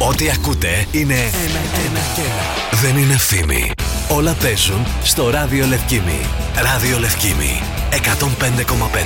Ό,τι ακούτε είναι ένα και ένα. Δεν είναι φήμη. Όλα παίζουν στο Ράδιο Λευκήμη. Ράδιο Λευκήμη 105,5.